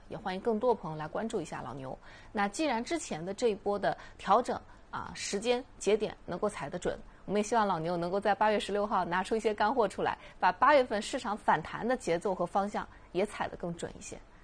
也欢迎更多朋友来关注一下老牛。那既然之前的这一波的调整时间节点能够踩得准，我们也希望老牛能够在8月16号拿出一些干货出来，把8月份市场反弹的节奏和方向也踩得更准一些。